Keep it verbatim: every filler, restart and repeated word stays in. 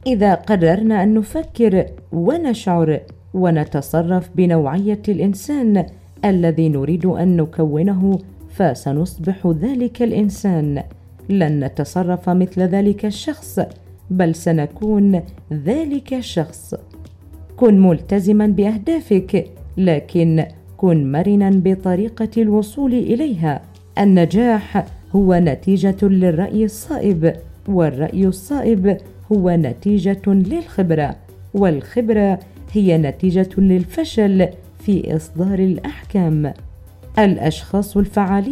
إذا قررنا أن نفكر ونشعر ونتصرف بنوعية الإنسان الذي نريد أن نكونه، فسنصبح ذلك الإنسان. لن نتصرف مثل ذلك الشخص، بل سنكون ذلك الشخص. كن ملتزما بأهدافك، لكن كن مرنا بطريقة الوصول إليها. النجاح هو نتيجة للرأي الصائب، والرأي الصائب هو نتيجة للخبرة، والخبرة هي نتيجة للفشل في إصدار الأحكام. الأشخاص الفعالين